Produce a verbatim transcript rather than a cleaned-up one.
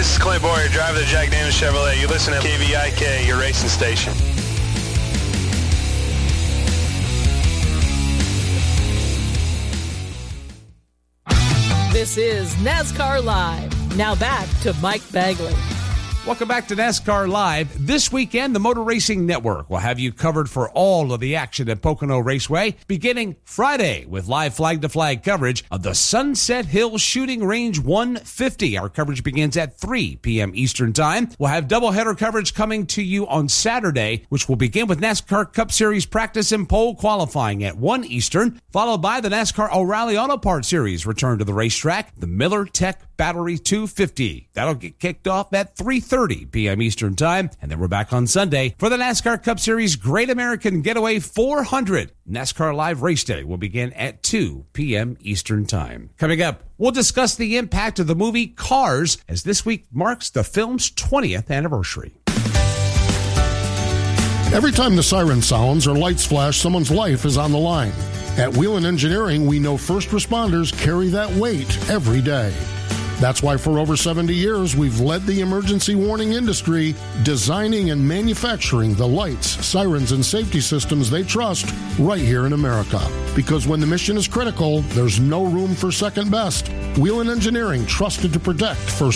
This is Clint Boyer, driver of the Jack Daniels Chevrolet. You listen to K V I K, your racing station. This is NASCAR Live. Now back to Mike Bagley. Welcome back to NASCAR Live. This weekend, the Motor Racing Network will have you covered for all of the action at Pocono Raceway, beginning Friday with live flag-to-flag coverage of the Sunset Hill Shooting Range one fifty. Our coverage begins at three p.m. Eastern Time. We'll have doubleheader coverage coming to you on Saturday, which will begin with NASCAR Cup Series practice and pole qualifying at one Eastern, followed by the NASCAR O'Reilly Auto Parts Series return to the racetrack, the Miller Tech Battery two fifty. That'll get kicked off at three thirty p.m. Eastern Time, and then we're back on Sunday for the NASCAR Cup Series Great American Getaway four hundred. NASCAR Live Race Day will begin at two p.m. Eastern Time. Coming up, we'll discuss the impact of the movie Cars, as this week marks the film's twentieth anniversary. Every time the siren sounds or lights flash, someone's life is on the line. At Whelen Engineering, we know first responders carry that weight every day. That's why for over seventy years, we've led the emergency warning industry, designing and manufacturing the lights, sirens, and safety systems they trust right here in America. Because when the mission is critical, there's no room for second best. Whelen Engineering, trusted to protect first